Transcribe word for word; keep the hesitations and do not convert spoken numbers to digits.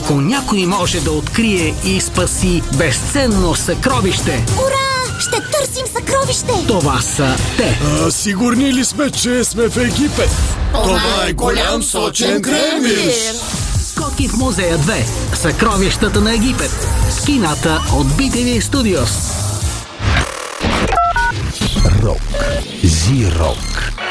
ако някой може да открие и спаси безценно съкровище, ура! Ще търсим съкровище! това са те. А, сигурни ли сме, че сме в Египет? Това е голям сочен кремвирш! Скоки в музея две. Съкровищата на Египет. В кината от Би Ти Ви Studios. Рок. Зи-рок.